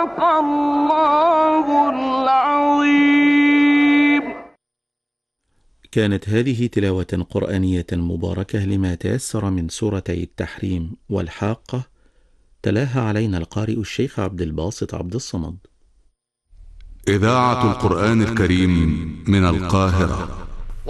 صدق الله العظيم. كانت هذه تلاوة قرآنية مباركة لما تيسر من سورتي التحريم والحاقة، تلاها علينا القارئ الشيخ عبد الباسط عبد الصمد. إذاعة القرآن الكريم من القاهرة.